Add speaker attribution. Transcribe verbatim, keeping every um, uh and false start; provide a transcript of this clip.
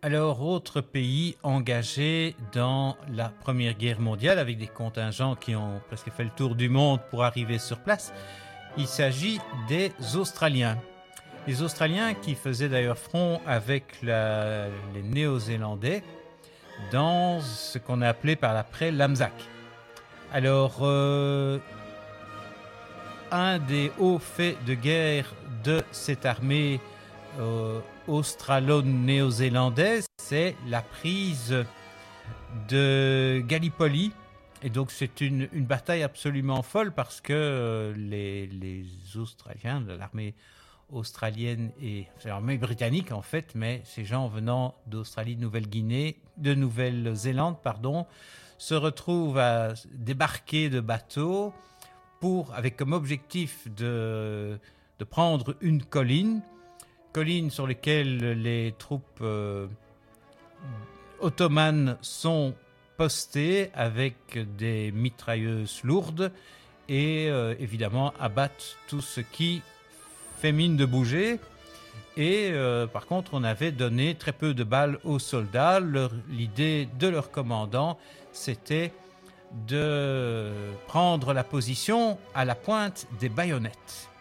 Speaker 1: Alors, autre pays engagé dans la Première Guerre mondiale avec des contingents qui ont presque fait le tour du monde pour arriver sur place, il s'agit des Australiens. Les Australiens qui faisaient d'ailleurs front avec la, les Néo-Zélandais dans ce qu'on a appelé par l'après l'Anzac. Alors, euh, un des hauts faits de guerre de cette armée euh, australo-néo-zélandaise, c'est la prise de Gallipoli. Et donc c'est une, une bataille absolument folle parce que euh, les, les Australiens, l'armée australienne et c'est l'armée britannique en fait, mais ces gens venant d'Australie, de Nouvelle-Guinée, de Nouvelle-Zélande, pardon, se retrouvent à débarquer de bateaux pour, avec comme objectif de, de prendre une colline, colline sur laquelle les troupes euh, ottomanes sont postées avec des mitrailleuses lourdes et euh, évidemment abattent tout ce qui fait mine de bouger. Et euh, par contre, on avait donné très peu de balles aux soldats. Leur, l'idée de leur commandant, c'était de prendre la position à la pointe des baïonnettes.